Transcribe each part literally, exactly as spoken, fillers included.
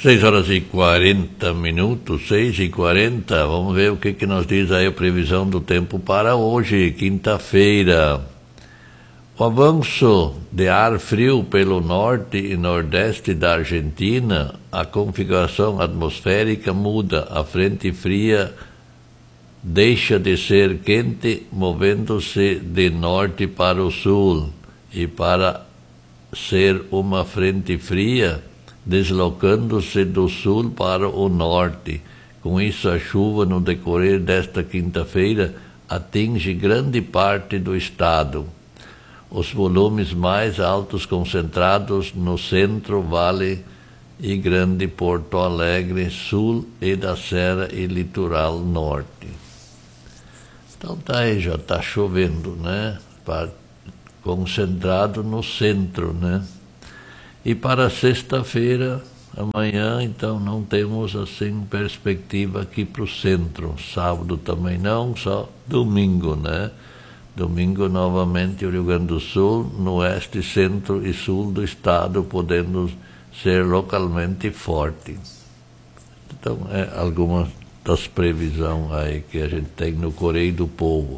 Seis horas e quarenta minutos, seis e quarenta. Vamos ver o que, que nos diz aí a previsão do tempo para hoje, quinta-feira. O avanço de ar frio pelo norte e nordeste da Argentina, a configuração atmosférica muda. A frente fria deixa de ser quente, movendo-se de norte para o sul, e para ser uma frente fria, deslocando-se do sul para o norte. Com isso, a chuva no decorrer desta quinta-feira atinge grande parte do estado. Os volumes mais altos concentrados no centro, Vale e Grande Porto Alegre, sul e da Serra e litoral norte. Então tá aí, já está chovendo, né? Concentrado no centro, né? E para sexta-feira, amanhã, então, não temos, assim, perspectiva aqui para o centro. Sábado também não, só domingo, né? Domingo, novamente, o Rio Grande do Sul, no oeste, centro e sul do estado, podendo ser localmente forte. Então, é alguma das previsões aí que a gente tem no Correio do Povo.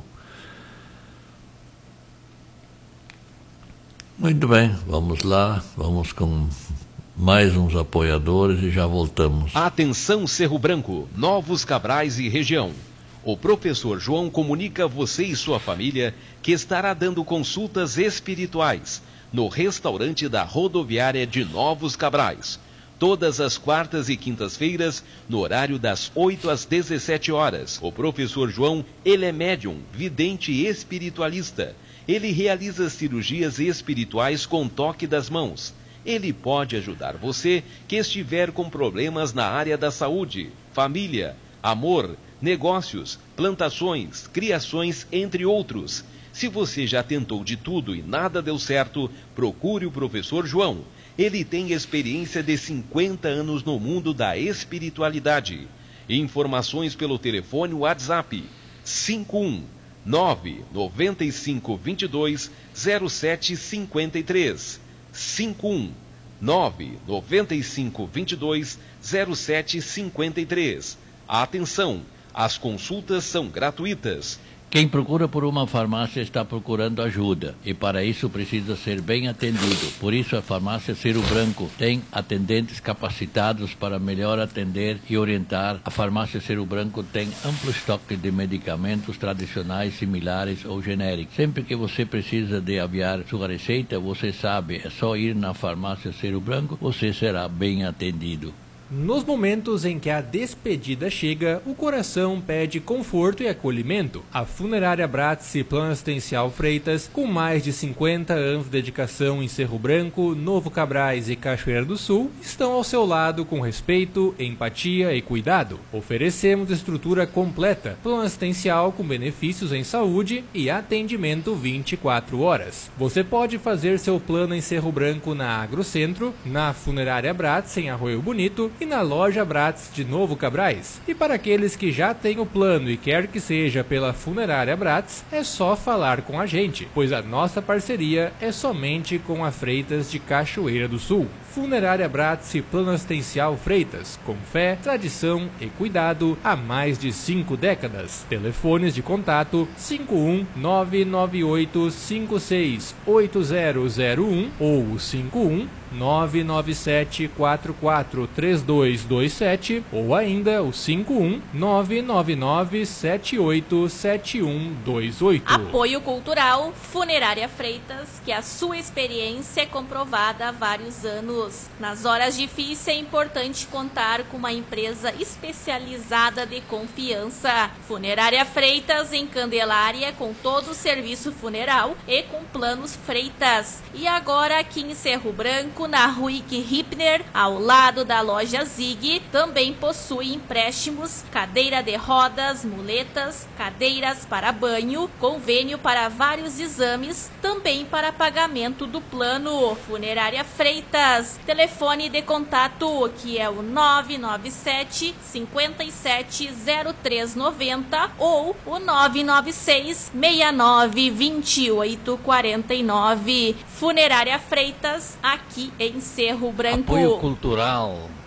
Muito bem, vamos lá, vamos com mais uns apoiadores e já voltamos. Atenção Cerro Branco, Novos Cabrais e região. O professor João comunica a você e sua família que estará dando consultas espirituais no restaurante da rodoviária de Novos Cabrais, todas as quartas e quintas-feiras, no horário das oito às dezessete horas. O professor João, ele é médium, vidente e espiritualista. Ele realiza cirurgias espirituais com toque das mãos. Ele pode ajudar você que estiver com problemas na área da saúde, família, amor, negócios, plantações, criações, entre outros. Se você já tentou de tudo e nada deu certo, procure o professor João. Ele tem experiência de cinquenta anos no mundo da espiritualidade. Informações pelo telefone WhatsApp cinco um nove nove cinco dois dois zero sete cinco três, cinco um nove nove cinco dois dois zero sete cinco três. Atenção, as consultas são gratuitas. Quem procura por uma farmácia está procurando ajuda e para isso precisa ser bem atendido. Por isso a farmácia Cerro Branco tem atendentes capacitados para melhor atender e orientar. A farmácia Cerro Branco tem amplo estoque de medicamentos tradicionais, similares ou genéricos. Sempre que você precisa de aviar sua receita, você sabe, é só ir na farmácia Cerro Branco, você será bem atendido. Nos momentos em que a despedida chega, o coração pede conforto e acolhimento. A Funerária Bratz e Plano Assistencial Freitas, com mais de cinquenta anos de dedicação em Cerro Branco, Novo Cabrais e Cachoeira do Sul, estão ao seu lado com respeito, empatia e cuidado. Oferecemos estrutura completa, plano assistencial com benefícios em saúde e atendimento vinte e quatro horas. Você pode fazer seu plano em Cerro Branco na Agrocentro, na Funerária Bratz em Arroio Bonito e na loja Bratz de Novo Cabrais. E para aqueles que já têm o plano e quer que seja pela Funerária Bratz, é só falar com a gente, pois a nossa parceria é somente com a Freitas de Cachoeira do Sul. Funerária Bratz e Plano Assistencial Freitas, com fé, tradição e cuidado há mais de cinco décadas. Telefones de contato cinco um nove nove oito cinco seis oito zero zero um ou cinco um nove nove sete quatro quatro três dois dois sete ou ainda o cinco um nove nove nove sete oito sete um dois oito. Apoio Cultural Funerária Freitas, que a sua experiência é comprovada há vários anos. Nas horas difíceis é importante contar com uma empresa especializada de confiança. Funerária Freitas em Candelária, com todo o serviço funeral e com planos Freitas. E agora aqui em Cerro Branco, na Ruick Hipner, ao lado da loja Zig, também possui empréstimos, cadeira de rodas, muletas, cadeiras para banho, convênio para vários exames, também para pagamento do plano. Funerária Freitas, telefone de contato que é o nove nove sete cinco sete zero três nove zero ou o nove nove seis seis nove dois oito quatro nove. Funerária Freitas, aqui em Cerro Branco. Apoio Cultural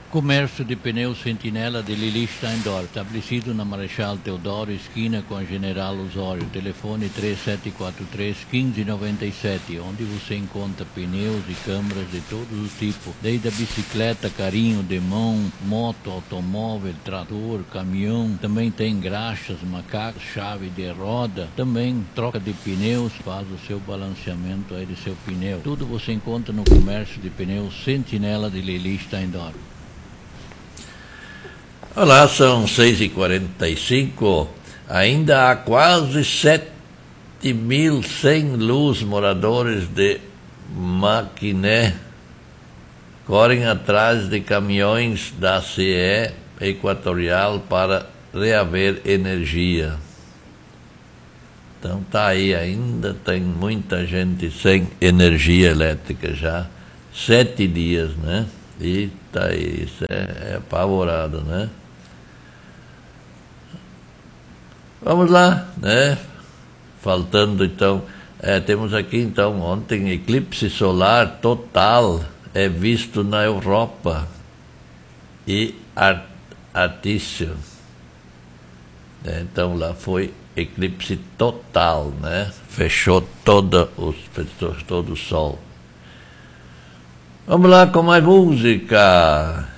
Comércio de pneus Sentinela de Lili Steindorf, estabelecido na Marechal Teodoro, esquina com a General Osório. Telefone três sete quatro três, um cinco nove sete, onde você encontra pneus e câmaras de todos os tipos, desde a bicicleta, carrinho de mão, moto, automóvel, trator, caminhão. Também tem graxas, macacos, chave de roda. Também troca de pneus, faz o seu balanceamento aí de seu pneu. Tudo você encontra no comércio de pneus Sentinela de Lili Steindorf. Olá, são seis e quarenta e cinco, ainda há quase sete mil sem luz moradores de Maquiné correm atrás de caminhões da C E Equatorial para reaver energia. Então tá aí, ainda tem muita gente sem energia elétrica já, sete dias, né? E tá aí, isso é, é apavorado, né? Vamos lá, né? Faltando então, é, temos aqui então ontem eclipse solar total é visto na Europa e Artício. É, então lá foi eclipse total, né? Fechou todo, os, todo o sol. Vamos lá com mais música.